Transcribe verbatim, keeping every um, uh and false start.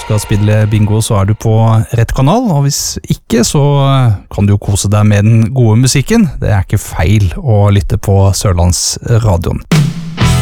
skal spille bingo, så er du på rett kanal, og hvis ikke, så kan du jo kose deg med den gode musikken. Det er ikke feil å lytte på Sørlandsradioen.